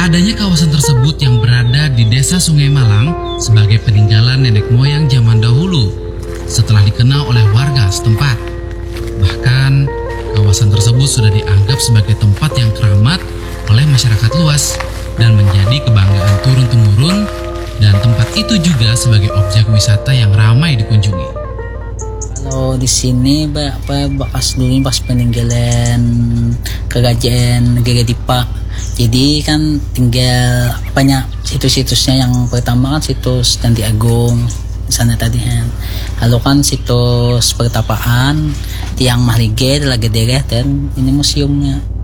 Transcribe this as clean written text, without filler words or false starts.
Adanya kawasan tersebut yang berada di Desa Sungai Malang sebagai peninggalan nenek moyang zaman dahulu setelah dikenal oleh warga setempat. Bahkan, kawasan tersebut sudah dianggap sebagai tempat yang keramat oleh masyarakat luas dan menjadi kebanggaan turun-temurun, dan tempat itu juga sebagai objek wisata yang ramai dikunjungi. Kalau di sini bekas dulu pas peninggalan kerajaan Gegedipa. Jadi kan tinggal banyak situs-situsnya. Yang pertama kan situs Candi Agung sana tadi kan. Lalu kan situs pertapaan Tiang Mahlige, Telaga Dereh, dan ini museumnya.